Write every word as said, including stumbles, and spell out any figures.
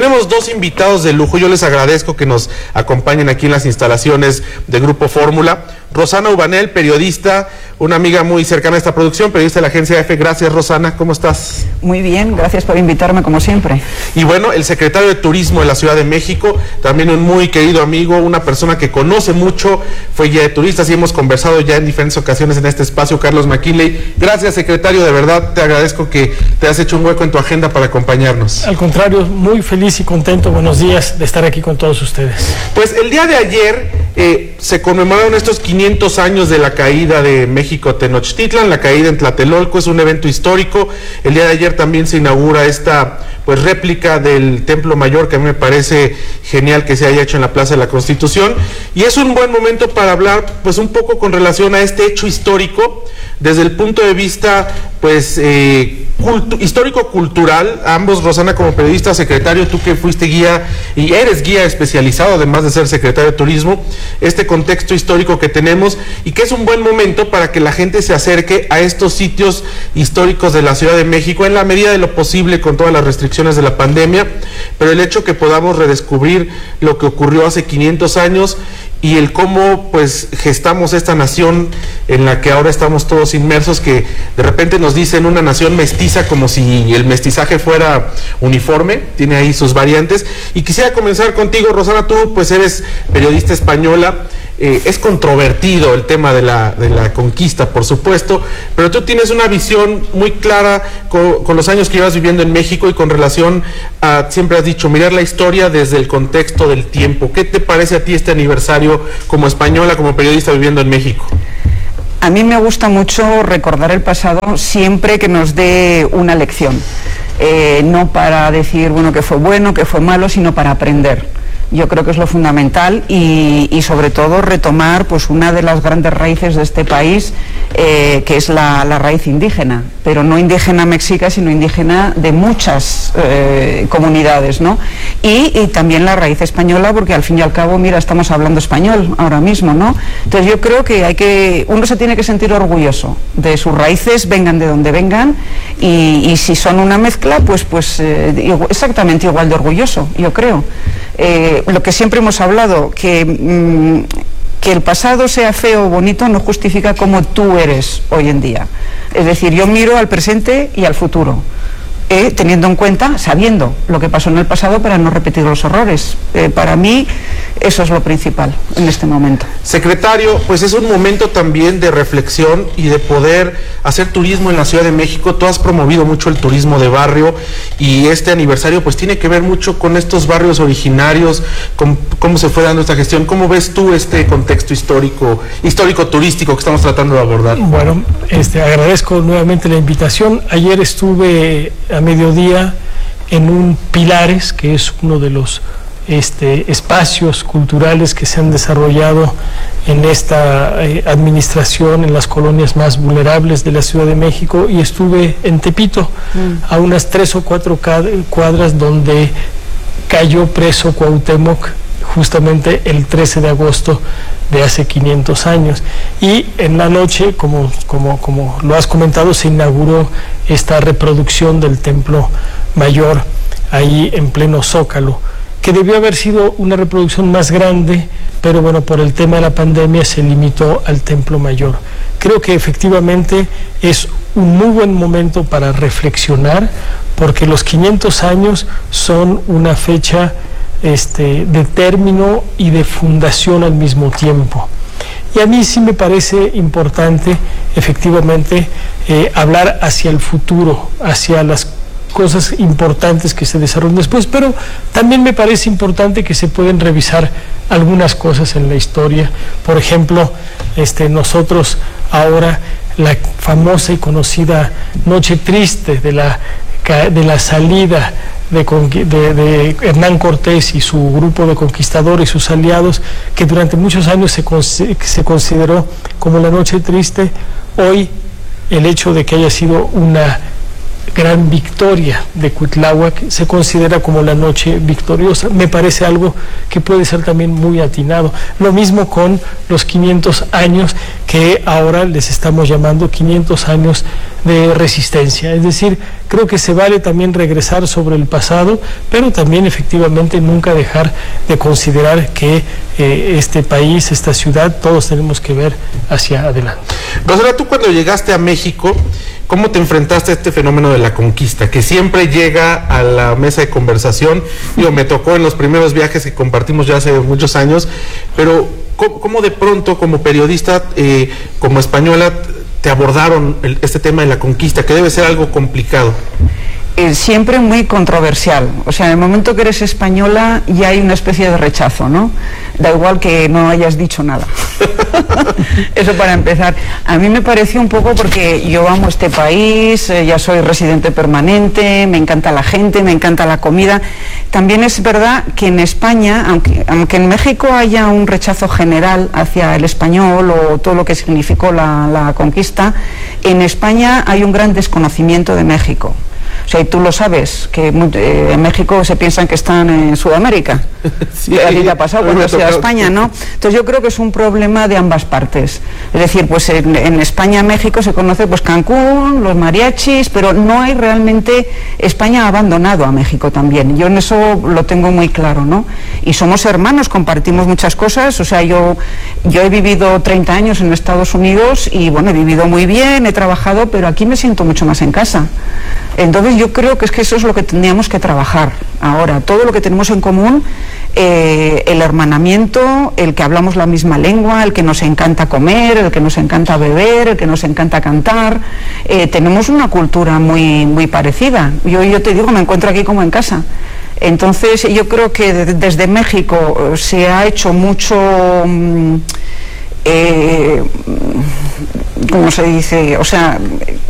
tenemos dos invitados de lujo. Yo les agradezco que nos acompañen aquí en las instalaciones de Grupo Fórmula. Rosana Ubanel, periodista, una amiga muy cercana a esta producción, periodista de la agencia EFE. Gracias, Rosana, ¿cómo estás? Muy bien, gracias por invitarme como siempre. Y bueno, el secretario de Turismo de la Ciudad de México, también un muy querido amigo, una persona que conoce mucho, fue guía de turistas y hemos conversado ya en diferentes ocasiones en este espacio, Carlos McKinley. Gracias, secretario, de verdad te agradezco que te has hecho un hueco en tu agenda para acompañarnos. Al contrario, muy feliz y contento, buenos días, de estar aquí con todos ustedes. Pues el día de ayer eh, se conmemoraron estos quinientos años de la caída de México Tenochtitlan, la caída en Tlatelolco. Es un evento histórico. El día de ayer también se inaugura esta pues réplica del Templo Mayor, que a mí me parece genial que se haya hecho en la Plaza de la Constitución, y es un buen momento para hablar pues un poco con relación a este hecho histórico desde el punto de vista pues eh, cultu- histórico-cultural. Ambos, Rosana como periodista, secretario, tú que fuiste guía y eres guía especializado además de ser secretario de Turismo, este contexto histórico que tenemos y que es un buen momento para que la gente se acerque a estos sitios históricos de la Ciudad de México en la medida de lo posible con todas las restricciones de la pandemia, pero el hecho que podamos redescubrir lo que ocurrió hace quinientos años y el cómo pues gestamos esta nación en la que ahora estamos todos inmersos, que de repente nos dicen una nación mestiza como si el mestizaje fuera uniforme, tiene ahí sus variantes. Y quisiera comenzar contigo, Rosana, tú pues eres periodista española. Eh, es controvertido el tema de la, de la conquista, por supuesto, pero tú tienes una visión muy clara con, con los años que llevas viviendo en México y con relación a, siempre has dicho, mirar la historia desde el contexto del tiempo. ¿Qué te parece a ti este aniversario como española, como periodista viviendo en México? A mí me gusta mucho recordar el pasado siempre que nos dé una lección, eh, no para decir, bueno, que fue bueno, que fue malo, sino para aprender. Yo creo que es lo fundamental y, y sobre todo retomar pues una de las grandes raíces de este país, eh, que es la, la raíz indígena, pero no indígena mexica, sino indígena de muchas eh, comunidades, ¿no? Y, y también la raíz española, porque al fin y al cabo, mira, estamos hablando español ahora mismo, ¿no? Entonces yo creo que hay que, uno se tiene que sentir orgulloso de sus raíces, vengan de donde vengan, y, y si son una mezcla, pues, pues eh, exactamente igual de orgulloso, yo creo. Eh, lo que siempre hemos hablado, que, mmm, que el pasado sea feo o bonito no justifica cómo tú eres hoy en día. Es decir, yo miro al presente y al futuro, eh, teniendo en cuenta, sabiendo lo que pasó en el pasado para no repetir los errores. Eh, para mí eso es lo principal en este momento. Secretario, pues es un momento también de reflexión y de poder hacer turismo en la Ciudad de México. Tú has promovido mucho el turismo de barrio y este aniversario pues tiene que ver mucho con estos barrios originarios, con cómo se fue dando esta gestión. ¿Cómo ves tú este contexto histórico, histórico turístico que estamos tratando de abordar? Bueno, este, agradezco nuevamente la invitación. Ayer estuve a mediodía en un Pilares, que es uno de los Este, espacios culturales que se han desarrollado en esta eh, administración en las colonias más vulnerables de la Ciudad de México, y estuve en Tepito, mm. a unas tres o cuatro cuadras donde cayó preso Cuauhtémoc justamente el trece de agosto de hace quinientos años, y en la noche, como, como, como lo has comentado, se inauguró esta reproducción del Templo Mayor ahí en pleno Zócalo, que debió haber sido una reproducción más grande, pero bueno, por el tema de la pandemia se limitó al Templo Mayor. Creo que efectivamente es un muy buen momento para reflexionar, porque los quinientos años son una fecha este, de término y de fundación al mismo tiempo. Y a mí sí me parece importante, efectivamente, eh, hablar hacia el futuro, hacia las cosas importantes que se desarrollan después, pero también me parece importante que se pueden revisar algunas cosas en la historia. Por ejemplo, este, nosotros ahora, la famosa y conocida Noche Triste de la, de la salida de, de, de Hernán Cortés y su grupo de conquistadores y sus aliados, que durante muchos años se, se consideró como la Noche Triste. Hoy el hecho de que haya sido una gran victoria de Cuitláhuac se considera como la noche victoriosa. Me parece algo que puede ser también muy atinado. Lo mismo con los quinientos años que ahora les estamos llamando quinientos años de resistencia. Es decir, creo que se vale también regresar sobre el pasado, pero también efectivamente nunca dejar de considerar que eh, este país, esta ciudad, todos tenemos que ver hacia adelante. Rosela, tú cuando llegaste a México, ¿cómo te enfrentaste a este fenómeno de la conquista, que siempre llega a la mesa de conversación? Digo, me tocó en los primeros viajes que compartimos ya hace muchos años, pero ¿cómo, cómo de pronto como periodista, eh, como española, te abordaron el, este tema de la conquista, que debe ser algo complicado? Eh, siempre muy controversial. O sea, en el momento que eres española ya hay una especie de rechazo, ¿no? Da igual que no hayas dicho nada. Eso para empezar. A mí me pareció un poco porque yo amo este país, eh, ya soy residente permanente, me encanta la gente, me encanta la comida. También es verdad que en España, aunque, aunque en México haya un rechazo general hacia el español o todo lo que significó la, la conquista, en España hay un gran desconocimiento de México. O sea, y tú lo sabes, que eh, en México se piensan que están en Sudamérica. Sí, a ti te ha pasado cuando has ido a España, ¿no? Entonces yo creo que es un problema de ambas partes. Es decir, pues en, en España, México se conoce pues Cancún, los mariachis, pero no hay realmente... España ha abandonado a México también. Yo en eso lo tengo muy claro, ¿no? Y somos hermanos, compartimos muchas cosas. O sea, yo, yo he vivido treinta años en Estados Unidos y, bueno, he vivido muy bien, he trabajado, pero aquí me siento mucho más en casa. Entonces yo creo que es que eso es lo que tendríamos que trabajar ahora, todo lo que tenemos en común, eh, el hermanamiento, el que hablamos la misma lengua, el que nos encanta comer, el que nos encanta beber, el que nos encanta cantar, eh, tenemos una cultura muy, muy parecida. Yo, yo te digo, me encuentro aquí como en casa. Entonces yo creo que de, desde México se ha hecho mucho... Mmm, Eh, ¿cómo se dice? O sea,